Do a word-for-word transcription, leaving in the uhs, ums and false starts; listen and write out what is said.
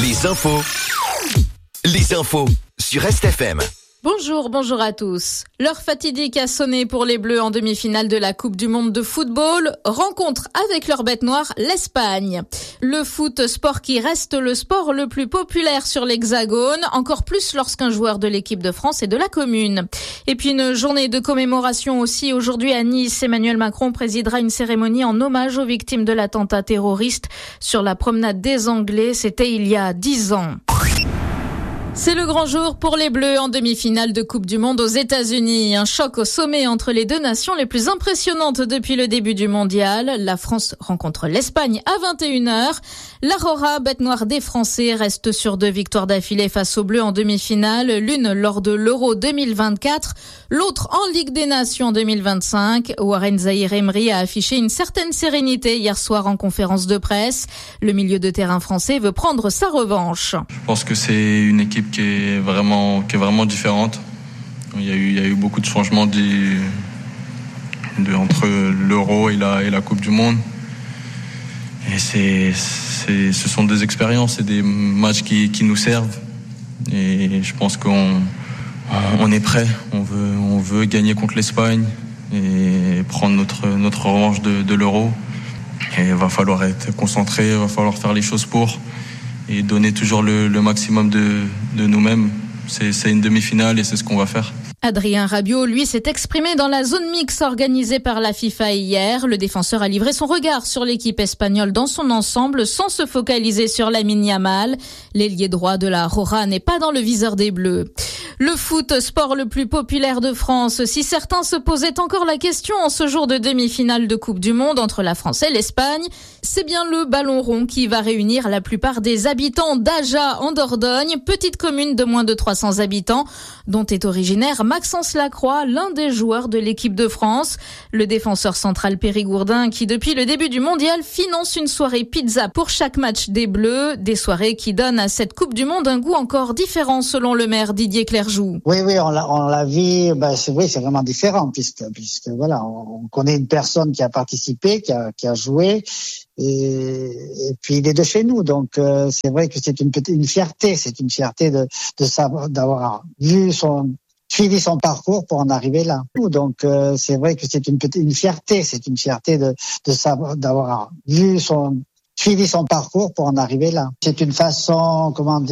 Les infos. Les infos sur Rest F M. Bonjour, bonjour à tous. L'heure fatidique a sonné pour les Bleus en demi-finale de la Coupe du Monde de football. Rencontre avec leur bête noire, l'Espagne. Le foot, sport qui reste le sport le plus populaire sur l'Hexagone, encore plus lorsqu'un joueur de l'équipe de France est de la commune. Et puis une journée de commémoration aussi aujourd'hui à Nice. Emmanuel Macron présidera une cérémonie en hommage aux victimes de l'attentat terroriste sur la promenade des Anglais. C'était il y a dix ans. C'est le grand jour pour les Bleus en demi-finale de Coupe du Monde aux États-Unis. Un choc au sommet entre les deux nations les plus impressionnantes depuis le début du mondial. La France rencontre l'Espagne à vingt et une heures. L'Aurora, bête noire des Français, reste sur deux victoires d'affilée face aux Bleus en demi-finale. L'une lors de l'Euro deux mille vingt-quatre, l'autre en Ligue des Nations deux mille vingt-cinq. Warren Zaïre-Emery a affiché une certaine sérénité hier soir en conférence de presse. Le milieu de terrain français veut prendre sa revanche. Je pense que c'est une équipe qui est vraiment qui est vraiment différente. Il y a eu il y a eu beaucoup de changements du, de, entre l'Euro et la et la Coupe du Monde. Et c'est c'est ce sont des expériences et des matchs qui qui nous servent. Et je pense qu'on on est prêt. On veut on veut gagner contre l'Espagne et prendre notre notre revanche de de l'Euro. Et il va falloir être concentré, il va falloir faire les choses pour. Et donner toujours le, le maximum de, de nous-mêmes. C'est, c'est une demi-finale et c'est ce qu'on va faire. Adrien Rabiot, lui, s'est exprimé dans la zone mixte organisée par la FIFA hier. Le défenseur a livré son regard sur l'équipe espagnole dans son ensemble sans se focaliser sur Lamine Yamal. L'ailier droit de la Aurora n'est pas dans le viseur des Bleus. Le foot, sport le plus populaire de France. Si certains se posaient encore la question en ce jour de demi-finale de Coupe du Monde entre la France et l'Espagne, c'est bien le ballon rond qui va réunir la plupart des habitants d'Aja en Dordogne, petite commune de moins de trois cents habitants, dont est originaire Maxence Lacroix, l'un des joueurs de l'équipe de France. Le défenseur central périgourdin qui, depuis le début du mondial, finance une soirée pizza pour chaque match des Bleus. Des soirées qui donnent à cette Coupe du Monde un goût encore différent selon le maire Didier Clergeau. Oui, oui, on l'a, on l'a vu, ben, c'est oui, c'est vraiment différent puisque, puisque voilà, on, on connaît une personne qui a participé, qui a, qui a joué. Et, et puis il est de chez nous, donc euh, c'est vrai que c'est une petite, une fierté, c'est une fierté de, de savoir, d'avoir vu son, suivi son parcours pour en arriver là. Donc euh, c'est vrai que c'est une petite, une fierté, c'est une fierté de, de savoir, d'avoir vu son, suivi son parcours pour en arriver là. C'est une façon, comment dire,